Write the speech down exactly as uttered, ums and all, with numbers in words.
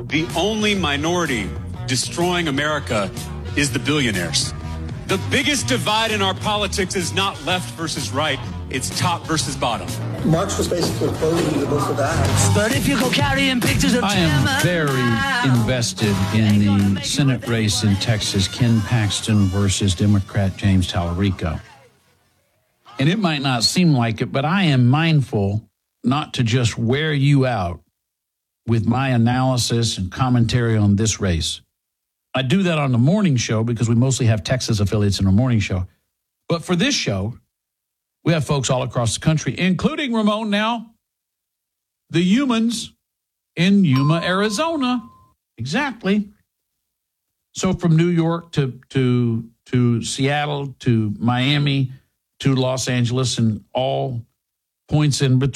The only minority destroying America is the billionaires. The biggest divide in our politics is not left versus right. It's top versus bottom. Marx was basically quoting the book of Acts. But if you go carrying pictures of I am very invested in the Senate race in Texas, Ken Paxton versus Democrat James Tallarico. And it might not seem like it, but I am mindful not to just wear you out with my analysis and commentary on this race. I do that on the morning show because we mostly have Texas affiliates in our morning show. But for this show, we have folks all across the country, including Ramon now, the humans in Yuma, Arizona. Exactly. So from New York to to to Seattle to Miami to Los Angeles and all points in between.